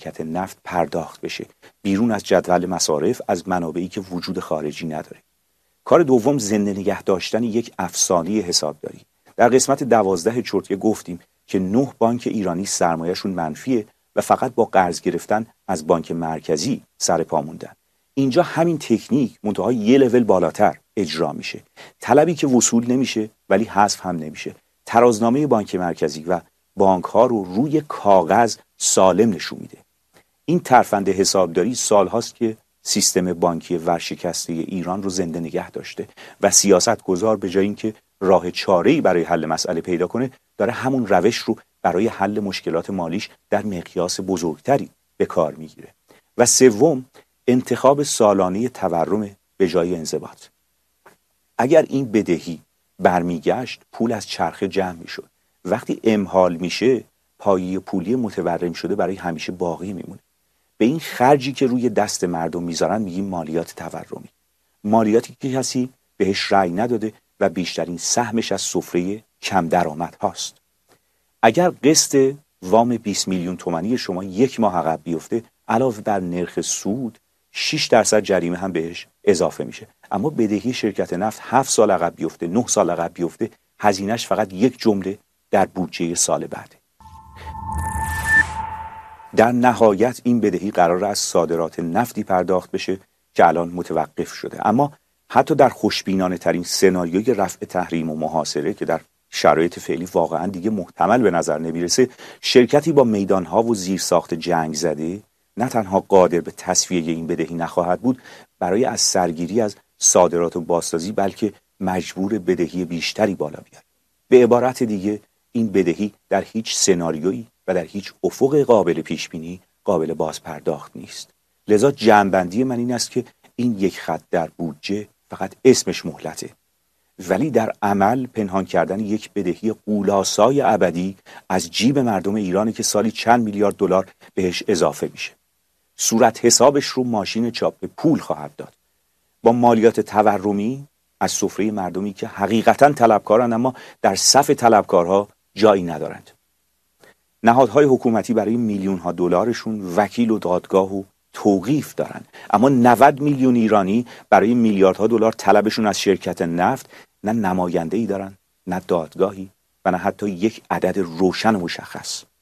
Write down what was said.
شرکت نفت پرداخت بشه بیرون از جدول مصارف از منابعی که وجود خارجی نداره. کار دوم زنده نگه داشتن یک افسانه حسابداری. در قسمت 12 چرتکه گفتیم که 9 بانک ایرانی سرمایه‌شون منفیه و فقط با قرض گرفتن از بانک مرکزی سر پا موندن. اینجا همین تکنیک منتها یه لول بالاتر اجرا میشه. طلبی که وصول نمیشه ولی حذف هم نمیشه. ترازنامه بانک مرکزی و بانک ها رو روی کاغذ سالم نشون میده. این ترفند حسابداری سالهاست که سیستم بانکی ورشکسته ایران رو زنده نگه داشته و سیاستگزار به جای اینکه راه چاره‌ای برای حل مسئله پیدا کنه داره همون روش رو برای حل مشکلات مالیش در مقیاس بزرگتری به کار میگیره. و سوم انتخاب سالانه تورم به جای انضباط. اگر این بدهی برمیگشت پول از چرخه جمع میشد. وقتی امحال میشه پایه پولی متورم شده برای همیشه باقی میمونه. به این خرجی که روی دست مردم میذارن میگیم مالیات تورمی. مالیاتی که کسی بهش رأی نداده و بیشترین سهمش از سفره کم درآمد هاست. اگر قسط وام 20 میلیون تومانی شما یک ماه عقب بیفته علاوه بر نرخ سود 6% جریمه هم بهش اضافه میشه. اما بدهی شرکت نفت 7 سال عقب بیفته 9 سال عقب بیفته هزینهش فقط یک جمله در بودجه سال بعده. در نهایت این بدهی قرار از صادرات نفتی پرداخت بشه که الان متوقف شده. اما حتی در خوشبینانه ترین سناریوی رفع تحریم و محاصره که در شرایط فعلی واقعا دیگه محتمل به نظر نمیرسه، شرکتی با میدانها و زیرساخت جنگ زده نه تنها قادر به تسویه این بدهی نخواهد بود، برای از سرگیری از صادرات و بازسازی بلکه مجبور بدهی بیشتری بالا بیاره. به عبارت دیگه این بدهی در هیچ سناریویی و در هیچ افق قابل پیش بینی قابل بازپرداخت نیست. لذا جمع‌بندی من این است که این یک خط در بودجه فقط اسمش مهلته، ولی در عمل پنهان کردن یک بدهی غول‌آسای ابدی از جیب مردم ایرانی که سالی چند میلیارد دلار بهش اضافه میشه. صورت حسابش رو ماشین چاپ پول خواهد داد. با مالیات تورمی از سفره مردمی که حقیقتاً طلبکارن اما در صف طلبکارها جایی ندارند. نهادهای حکومتی برای میلیون‌ها دلارشون وکیل و دادگاه و توقیف دارن، اما 90 میلیون ایرانی برای میلیاردها دلار طلبشون از شرکت نفت نه نماینده‌ای دارن، نه دادگاهی و نه حتی یک عدد روشن و مشخص.